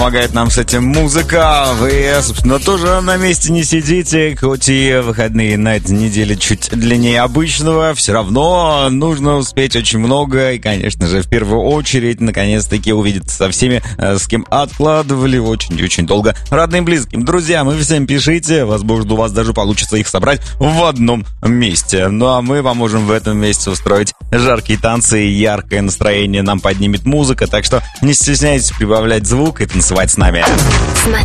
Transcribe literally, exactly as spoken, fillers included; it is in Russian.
Помогает нам с этим музыка. Вы, собственно, тоже на месте не сидите, хоть и выходные на этой неделе чуть длиннее обычного, все равно нужно успеть очень много. И, конечно же, в первую очередь, наконец-таки увидеться со всеми, с кем откладывали очень и очень долго. Родным, близким, друзьям, и всем пишите. Возможно, у вас даже получится их собрать в одном месте. Ну, а мы поможем в этом месте устроить жаркие танцы и яркое настроение нам поднимет музыка. Так что не стесняйтесь прибавлять звук и танцевать с нами.